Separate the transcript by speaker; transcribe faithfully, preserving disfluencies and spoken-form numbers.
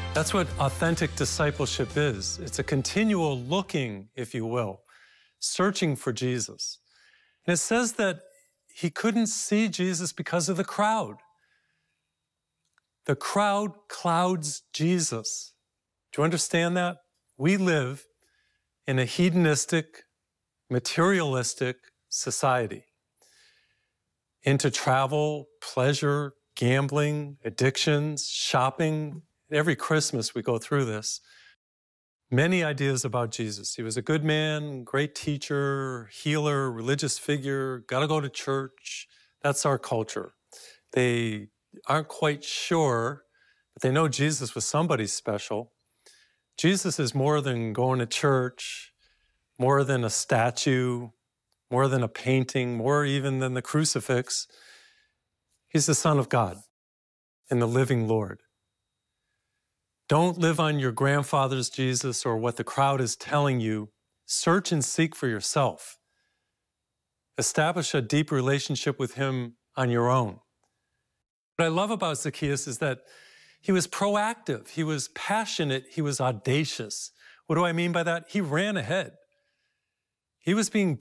Speaker 1: That's what authentic discipleship is. It's a continual looking, if you will, searching for Jesus. And it says that he couldn't see Jesus because of the crowd. The crowd clouds Jesus. Do you understand that? We live in a hedonistic, materialistic society. Into travel, pleasure, gambling, addictions, shopping. Every Christmas we go through this. Many ideas about Jesus. He was a good man, great teacher, healer, religious figure, got to go to church. That's our culture. They aren't quite sure, but they know Jesus was somebody special. Jesus is more than going to church, more than a statue, more than a painting, more even than the crucifix. He's the Son of God and the living Lord. Don't live on your grandfather's Jesus or what the crowd is telling you. Search and seek for yourself. Establish a deep relationship with him on your own. What I love about Zacchaeus is that he was proactive, he was passionate, he was audacious. What do I mean by that? He ran ahead. He was being